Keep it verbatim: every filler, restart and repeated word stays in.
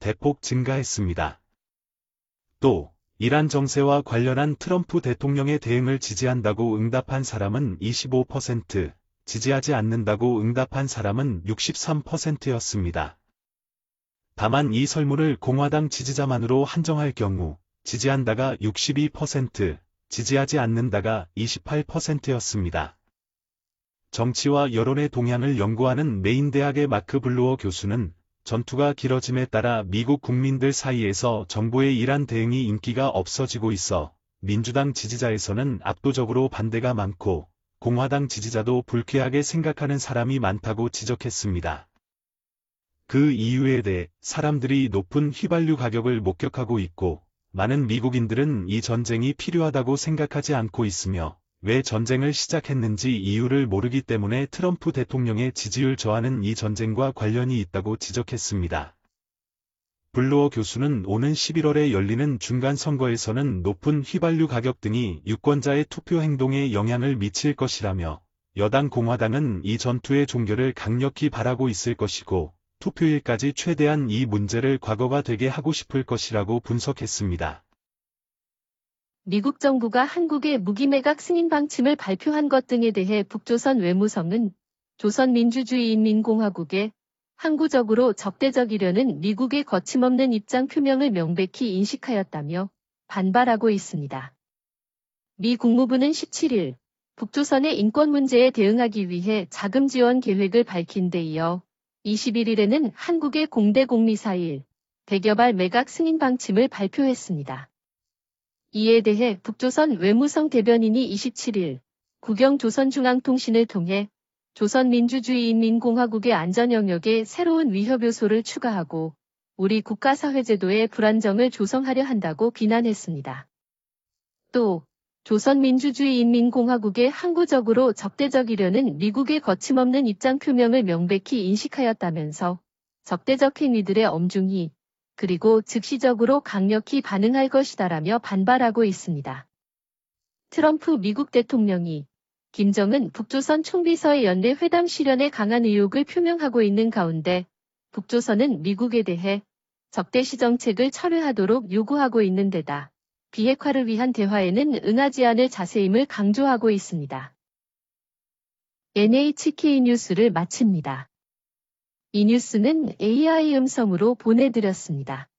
대폭 증가했습니다. 또 이란 정세와 관련한 트럼프 대통령의 대응을 지지한다고 응답한 사람은 이십오 퍼센트, 지지하지 않는다고 응답한 사람은 육십삼 퍼센트였습니다. 다만 이 설문을 공화당 지지자만으로 한정할 경우 지지한다가 육십이 퍼센트, 지지하지 않는다가 이십팔 퍼센트였습니다. 정치와 여론의 동향을 연구하는 메인 대학의 마크 블루어 교수는 전투가 길어짐에 따라 미국 국민들 사이에서 정부의 이란 대응이 인기가 없어지고 있어 민주당 지지자에서는 압도적으로 반대가 많고 공화당 지지자도 불쾌하게 생각하는 사람이 많다고 지적했습니다. 그 이유에 대해 사람들이 높은 휘발유 가격을 목격하고 있고 많은 미국인들은 이 전쟁이 필요하다고 생각하지 않고 있으며 왜 전쟁을 시작했는지 이유를 모르기 때문에 트럼프 대통령의 지지율 저하는 이 전쟁과 관련이 있다고 지적했습니다. 블루어 교수는 오는 십일월에 열리는 중간선거에서는 높은 휘발유 가격 등이 유권자의 투표 행동에 영향을 미칠 것이라며 여당 공화당은 이 전투의 종결을 강력히 바라고 있을 것이고 투표일까지 최대한 이 문제를 과거가 되게 하고 싶을 것이라고 분석했습니다. 미국 정부가 한국의 무기 매각 승인 방침을 발표한 것 등에 대해 북조선 외무성은 조선민주주의인민공화국에 항구적으로 적대적이려는 미국의 거침없는 입장 표명을 명백히 인식하였다며 반발하고 있습니다. 미 국무부는 십칠일 북조선의 인권 문제에 대응하기 위해 자금 지원 계획을 밝힌 데 이어 이십일일에는 한국의 공대공미사일 백여 발 매각 승인 방침을 발표했습니다. 이에 대해 북조선 외무성 대변인이 이십칠일 국영조선중앙통신을 통해 조선민주주의인민공화국의 안전영역에 새로운 위협 요소를 추가하고 우리 국가사회제도의 불안정을 조성하려 한다고 비난했습니다. 또 조선민주주의인민공화국에 항구적으로 적대적이려는 미국의 거침없는 입장 표명을 명백히 인식하였다면서 적대적 행위들의 엄중히 그리고 즉시적으로 강력히 반응할 것이다라며 반발하고 있습니다. 트럼프 미국 대통령이 김정은 북조선 총비서의 연례 회담 실현에 강한 의욕을 표명하고 있는 가운데 북조선은 미국에 대해 적대시 정책을 철회하도록 요구하고 있는 데다 비핵화를 위한 대화에는 응하지 않을 자세임을 강조하고 있습니다. 엔에이치케이 뉴스를 마칩니다. 이 뉴스는 에이아이 음성으로 보내드렸습니다.